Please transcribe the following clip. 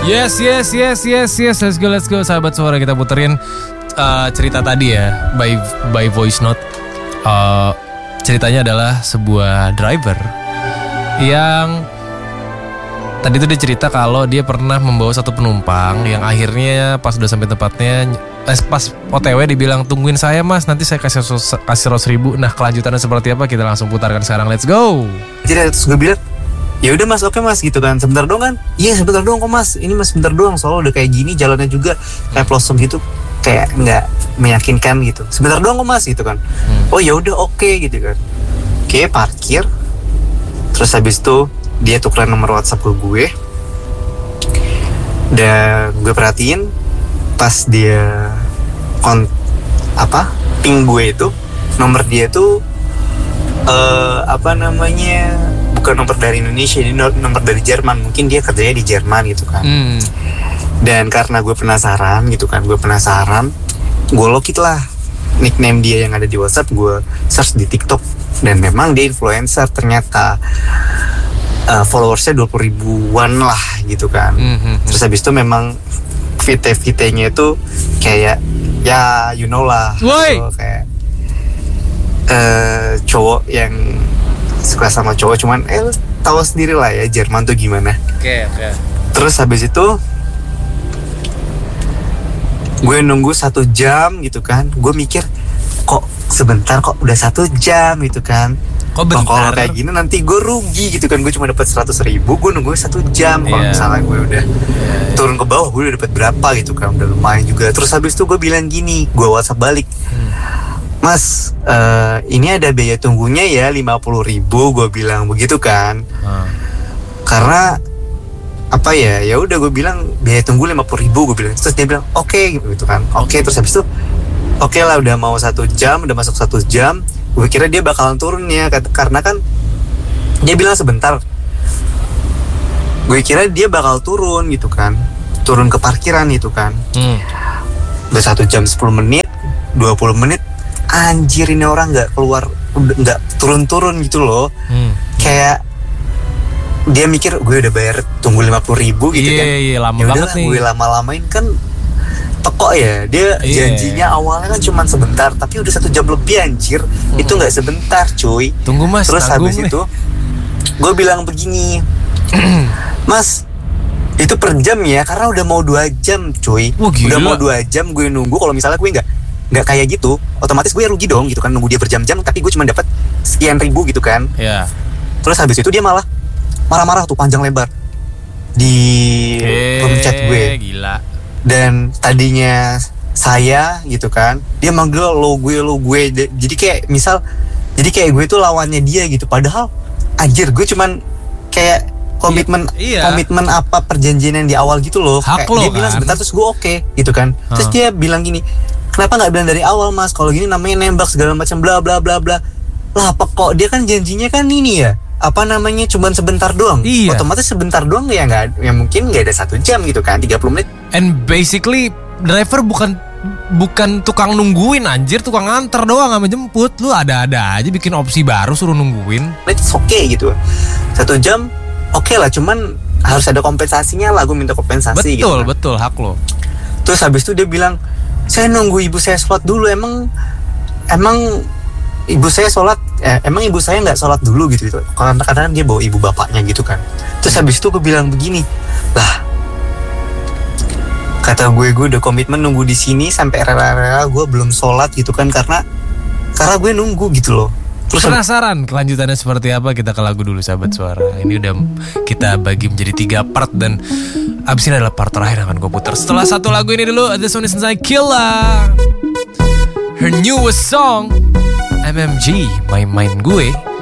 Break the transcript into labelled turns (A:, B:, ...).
A: Yes. Let's go. Sahabat suara, kita puterin cerita tadi ya, by voice note. Ceritanya adalah sebuah driver yang tadi tuh dia cerita kalau dia pernah membawa satu penumpang yang akhirnya pas udah sampai tempatnya, pas OTW dibilang tungguin saya mas, nanti saya kasih 100.000. Nah kelanjutannya seperti apa kita langsung putarkan sekarang. Let's go.
B: Jadi terus gue bilang, ya udah mas, oke mas gitu kan, sebentar doang kan? Iya sebentar doang kok mas, ini mas sebentar doang, soalnya udah kayak gini jalannya juga kayak pelosok gitu, kayak nggak meyakinkan gitu. Sebentar doang kok mas gitu kan. Oh ya udah oke gitu kan. Oke, parkir. Terus habis itu dia tukeran nomor WhatsApp ke gue. Dan gue perhatiin pas dia ping gue itu, nomor dia tuh bukan nomor dari Indonesia, ini nomor dari Jerman. Mungkin dia kerjanya di Jerman gitu kan. Dan karena gue penasaran, gue login lah nickname dia yang ada di WhatsApp, gue search di TikTok, dan memang dia influencer ternyata. Followersnya 20 ribuan lah gitu kan. Terus habis itu memang VT-nya itu kayak ya you know lah, kayak cowok yang suka sama cowok, cuman tahu sendiri lah ya Jerman tuh gimana.
A: Oke.
B: Terus habis itu gue nunggu 1 jam gitu kan. Gue mikir kok sebentar, kok udah 1 jam gitu kan.
A: Kok bentar?
B: Kalau kayak gini nanti gue rugi gitu kan. Gue cuma dapat 100.000, gue nunggu 1 jam. Kalau misalnya gue udah turun ke bawah, gue udah dapat berapa gitu kan, udah lumayan juga. Terus habis itu gue bilang gini, gue WhatsApp balik, mas, ini ada biaya tunggunya ya 50.000, gue bilang begitu kan. Karena apa ya udah gue bilang biaya tunggu 50.000, gue bilang. Terus dia bilang oke gitu kan. Oke, terus habis itu oke lah, udah mau 1 jam, udah masuk 1 jam. Gue kira dia bakalan turun ya, karena kan dia bilang sebentar. Gue kira dia bakal turun gitu kan, turun ke parkiran gitu kan. Udah 1 jam 10 menit, 20 menit, anjir ini orang gak keluar, gak turun-turun gitu loh. Kayak dia mikir gue udah bayar tunggu 50.000 gitu kan.
A: Iya, lama
B: ya
A: banget nih.
B: Gue lama-lamain kan teko ya. Dia janjinya awalnya kan cuma sebentar, tapi udah 1 jam lebih anjir. Itu gak sebentar cuy.
A: Tunggu mas,
B: terus habis itu gue bilang begini, mas itu per jam ya, karena udah mau 2 jam cuy. Udah mau 2 jam gue nunggu. Kalau misalnya gue nggak kayak gitu, otomatis gue rugi dong gitu kan, nunggu dia berjam-jam tapi gue cuma dapat sekian ribu gitu kan. Terus habis itu dia malah marah-marah tuh panjang lebar di room chat gue.
A: Gila.
B: Dan tadinya saya gitu kan, dia manggil lo gue. Jadi kayak gue tuh lawannya dia gitu. Padahal anjir gue cuman kayak komitmen apa perjanjian yang di awal gitu loh.
A: Hak lo
B: dia bilang
A: kan?
B: sebentar, terus gue oke gitu kan. Terus dia bilang gini, kenapa nggak bilang dari awal mas, kalau gini namanya nembak segala macam bla bla bla bla. Lah apa kok dia kan janjinya kan ini ya, cuman sebentar doang. Otomatis sebentar doang ya mungkin nggak ada 1 jam gitu kan, 30 menit.
A: And basically driver bukan tukang nungguin anjir, tukang anter doang sama jemput. Lu ada-ada aja bikin opsi baru suruh nungguin.
B: It's okay gitu. 1 jam oke lah, cuman harus ada kompensasinya lah. Gue minta kompensasi gitu.
A: Betul, hak lo.
B: Terus habis itu dia bilang, saya nunggu ibu saya sholat dulu. Emang ibu saya sholat, emang ibu saya nggak sholat dulu gitu. Karena kadang-kadang dia bawa ibu bapaknya gitu kan. Terus habis itu gue bilang begini, lah kata gue udah komitmen nunggu di sini sampai rela-rela gue belum sholat gitu kan, karena gue nunggu gitu loh. Terus
A: penasaran kelanjutannya seperti apa? Kita ke lagu dulu sahabat suara. Ini udah kita bagi menjadi 3 part, dan abis ini adalah part terakhir yang akan gue putar. Setelah satu lagu ini dulu, The Song is Inside Killa, her newest song MMG, My Mind Gue.